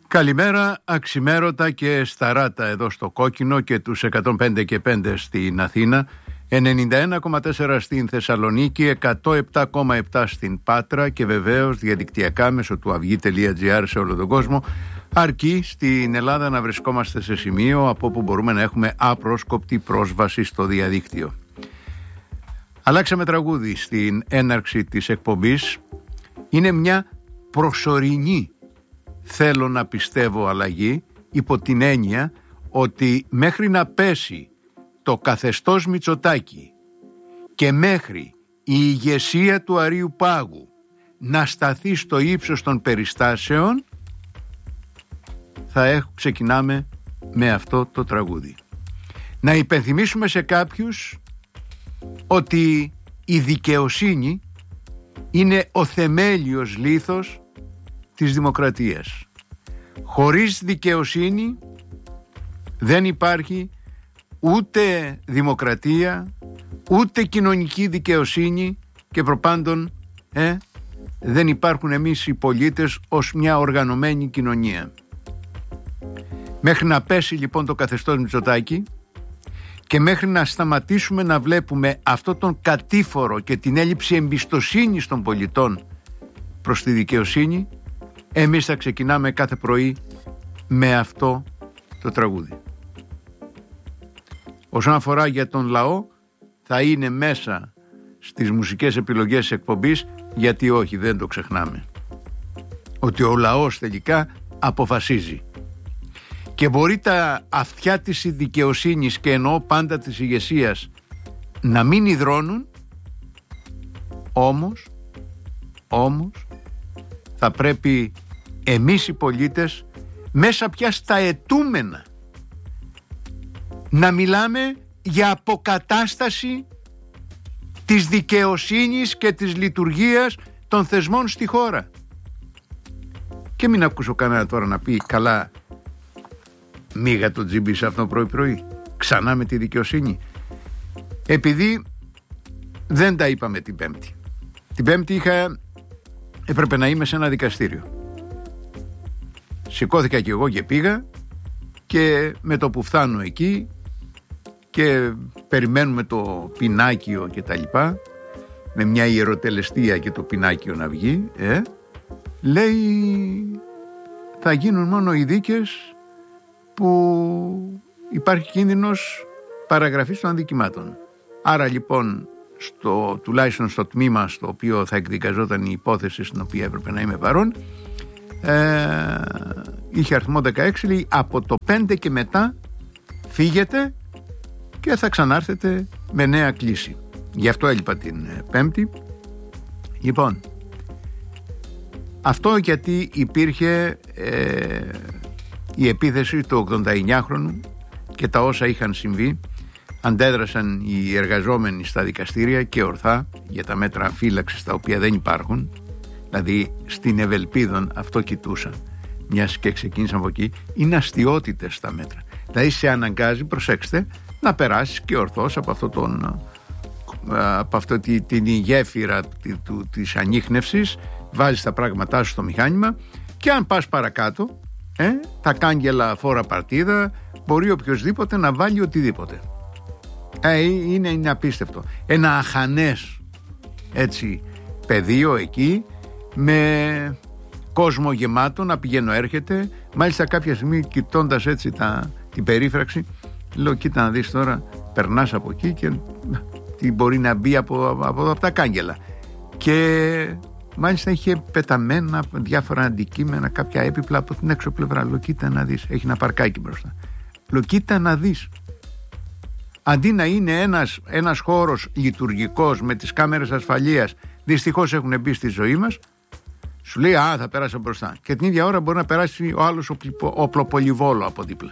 Καλημέρα, αξιμέρωτα και σταράτα εδώ στο Κόκκινο και τους 105 και 5 στην Αθήνα, 91,4 στην Θεσσαλονίκη, 107,7 στην Πάτρα και βεβαίως διαδικτυακά μέσω του αυγή.gr σε όλο τον κόσμο, αρκεί στην Ελλάδα να βρισκόμαστε σε σημείο από όπου μπορούμε να έχουμε απρόσκοπτη πρόσβαση στο διαδίκτυο. Αλλάξαμε τραγούδι στην έναρξη της εκπομπής. Είναι μια προσωρινή, θέλω να πιστεύω, αλλαγή, υπό την έννοια ότι μέχρι να πέσει το καθεστώς Μητσοτάκη και μέχρι η ηγεσία του Αρείου Πάγου να σταθεί στο ύψος των περιστάσεων, ξεκινάμε με αυτό το τραγούδι. Να υπενθυμίσουμε σε κάποιους ότι η δικαιοσύνη είναι ο θεμέλιος λίθος της δημοκρατίας. Χωρίς δικαιοσύνη δεν υπάρχει ούτε δημοκρατία, ούτε κοινωνική δικαιοσύνη και προπάντων δεν υπάρχουν εμείς οι πολίτες ως μια οργανωμένη κοινωνία. Μέχρι να πέσει λοιπόν το καθεστώς Μητσοτάκη και μέχρι να σταματήσουμε να βλέπουμε αυτό τον κατήφορο και την έλλειψη εμπιστοσύνης των πολιτών προς τη δικαιοσύνη, εμείς θα ξεκινάμε κάθε πρωί με αυτό το τραγούδι. Όσον αφορά για τον λαό, θα είναι μέσα στις μουσικές επιλογές της εκπομπής, γιατί όχι, δεν το ξεχνάμε, ότι ο λαός τελικά αποφασίζει. Και μπορεί τα αυτιά της δικαιοσύνης, και εννοώ πάντα της ηγεσίας, να μην υδρώνουν, όμως θα πρέπει εμείς οι πολίτες μέσα πια στα αιτούμενα να μιλάμε για αποκατάσταση της δικαιοσύνης και της λειτουργίας των θεσμών στη χώρα. Και μην ακούσω κανένα τώρα να πει καλά, μίγα το τζίμπι σε αυτό πρωί ξανά με τη δικαιοσύνη. Επειδή δεν τα είπαμε την Πέμπτη. Την Πέμπτη έπρεπε να είμαι σε ένα δικαστήριο. Σηκώθηκα και εγώ και πήγα, και με το που φτάνω εκεί και περιμένουμε το πινάκιο και τα λοιπά, με μια ιεροτελεστία και το πινάκιο να βγει, λέει θα γίνουν μόνο οι δίκες που υπάρχει κίνδυνος παραγραφής των αδικημάτων. Άρα λοιπόν τουλάχιστον στο τμήμα στο οποίο θα εκδικαζόταν η υπόθεση στην οποία έπρεπε να είμαι παρόν, είχε αριθμό 16, λέει από το 5 και μετά φύγετε και θα ξανάρθετε με νέα κλίση. Γι' αυτό έλειπα την Πέμπτη. Λοιπόν, αυτό γιατί υπήρχε η επίθεση του 89χρονου και τα όσα είχαν συμβεί. Αντέδρασαν οι εργαζόμενοι στα δικαστήρια και ορθά για τα μέτρα φύλαξης τα οποία δεν υπάρχουν. Δηλαδή στην Ευελπίδων αυτό κοιτούσα, μιας και ξεκίνησαν από εκεί. Είναι αστιότητες τα μέτρα. Δηλαδή σε αναγκάζει, προσέξτε, να περάσεις και ορθώς από αυτή την γέφυρα της ανίχνευσης, βάζεις τα πράγματά σου στο μηχάνημα και αν πας παρακάτω, τα κάγκελα φόρα παρτίδα, μπορεί οποιοσδήποτε να βάλει οτιδήποτε. Είναι απίστευτο. Ένα αχανές έτσι πεδίο εκεί, με κόσμο γεμάτο να πηγαίνω έρχεται. Μάλιστα κάποια στιγμή, κοιτώντας έτσι την περίφραξη, λέω κοίτα να δεις τώρα, περνάς από εκεί και τι μπορεί να μπει από τα κάγκελα. Και μάλιστα είχε πεταμένα διάφορα αντικείμενα, κάποια έπιπλα από την έξω πλευρά. Λέω κοίτα να δεις, έχει ένα παρκάκι μπροστά. Λέω κοίτα να δεις. Αντί να είναι ένας χώρος λειτουργικός με τις κάμερες ασφαλείας, δυστυχώς έχουν μπει στη ζωή μας. Σου λέει θα περάσει μπροστά. Και την ίδια ώρα μπορεί να περάσει ο άλλος οπλοπολιβόλο από δίπλα.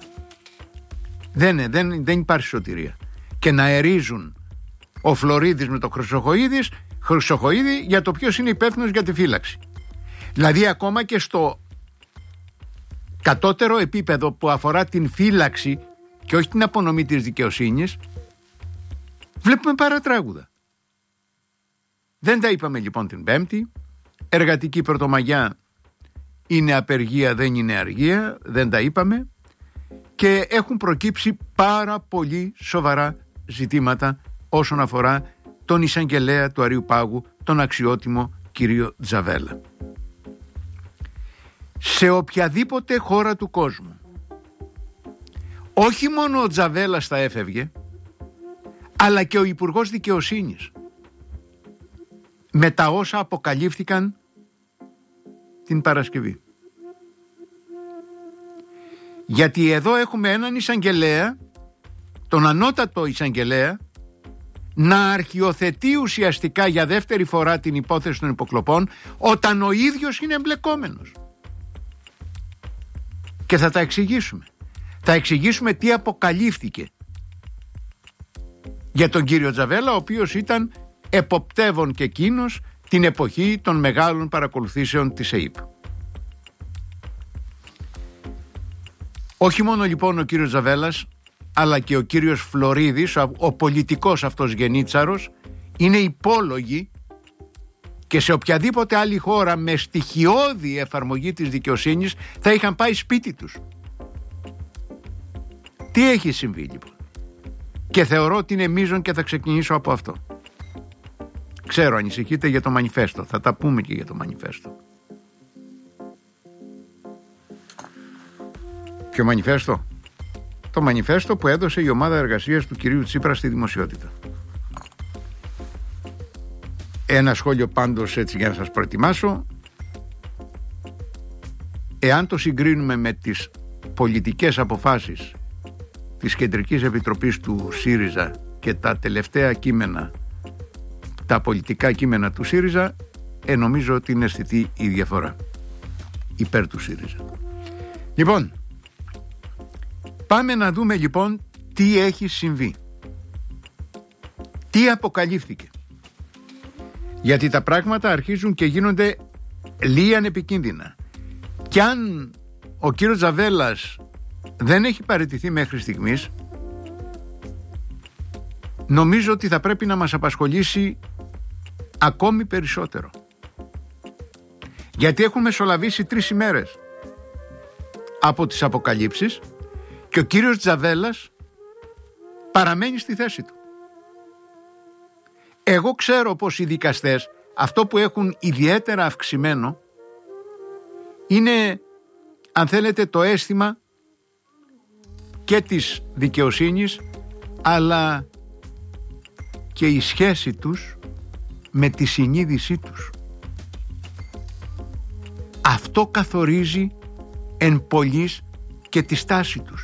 Δεν υπάρχει σωτηρία. Και να ερίζουν ο Φλωρίδης με το Χρυσοχοΐδη για το ποιος είναι υπεύθυνος για τη φύλαξη. Δηλαδή ακόμα και στο κατώτερο επίπεδο που αφορά την φύλαξη και όχι την απονομή της δικαιοσύνης, βλέπουμε παρατράγουδα. Δεν τα είπαμε λοιπόν την Πέμπτη. Εργατική Πρωτομαγιά είναι απεργία, δεν είναι αργία, δεν τα είπαμε, και έχουν προκύψει πάρα πολύ σοβαρά ζητήματα όσον αφορά τον εισαγγελέα του Αρείου Πάγου, τον αξιότιμο κύριο Τζαβέλα. Σε οποιαδήποτε χώρα του κόσμου, όχι μόνο ο Τζαβέλας θα έφευγε, αλλά και ο Υπουργός Δικαιοσύνης, με τα όσα αποκαλύφθηκαν την Παρασκευή. Γιατί εδώ έχουμε έναν εισαγγελέα, τον ανώτατο εισαγγελέα, να αρχιοθετεί ουσιαστικά για δεύτερη φορά την υπόθεση των υποκλοπών, όταν ο ίδιος είναι εμπλεκόμενος. Και θα τα εξηγήσουμε. Θα εξηγήσουμε τι αποκαλύφθηκε για τον κύριο Τζαβέλα, ο οποίος ήταν εποπτεύων και εκείνος την εποχή των μεγάλων παρακολουθήσεων της ΕΥΠ. Όχι μόνο λοιπόν ο κύριος Τζαβέλας, αλλά και ο κύριος Φλωρίδης, ο πολιτικός αυτός γενίτσαρος, είναι υπόλογοι, και σε οποιαδήποτε άλλη χώρα με στοιχειώδη εφαρμογή της δικαιοσύνης θα είχαν πάει σπίτι τους. Τι έχει συμβεί λοιπόν? Και θεωρώ ότι είναι μείζον και θα ξεκινήσω από αυτό. Ξέρω, ανησυχείτε για το μανιφέστο, θα τα πούμε και για το μανιφέστο. Ποιο μανιφέστο? Το μανιφέστο που έδωσε η ομάδα εργασίας του κυρίου Τσίπρα στη δημοσιότητα. Ένα σχόλιο πάντως έτσι για να σας προετοιμάσω. Εάν το συγκρίνουμε με τις πολιτικές αποφάσεις της Κεντρικής Επιτροπής του ΣΥΡΙΖΑ και τα τελευταία κείμενα, τα πολιτικά κείμενα του ΣΥΡΙΖΑ, νομίζω ότι είναι αισθητή η διαφορά υπέρ του ΣΥΡΙΖΑ. Λοιπόν, πάμε να δούμε λοιπόν τι έχει συμβεί, τι αποκαλύφθηκε, γιατί τα πράγματα αρχίζουν και γίνονται λίαν επικίνδυνα. Κι αν ο κύριος Τζαβέλας δεν έχει παραιτηθεί μέχρι στιγμής, νομίζω ότι θα πρέπει να μας απασχολήσει ακόμη περισσότερο, γιατί έχουν μεσολαβήσει 3 ημέρες από τις αποκαλύψεις και ο κύριος Τζαβέλας παραμένει στη θέση του. Εγώ ξέρω πως οι δικαστές αυτό που έχουν ιδιαίτερα αυξημένο είναι, αν θέλετε, το αίσθημα και της δικαιοσύνης, αλλά και η σχέση τους με τη συνείδησή τους. Αυτό καθορίζει εν πολλοίς και τη στάση τους.